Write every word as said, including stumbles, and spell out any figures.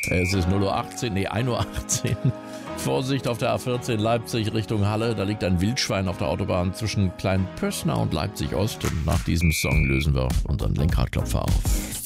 Es ist null Uhr achtzehn, nee, ein Uhr achtzehn. Vorsicht auf der A vierzehn Leipzig Richtung Halle. Da liegt ein Wildschwein auf der Autobahn zwischen Kleinpössner und Leipzig Ost. Und nach diesem Song lösen wir unseren Lenkradklopfer auf.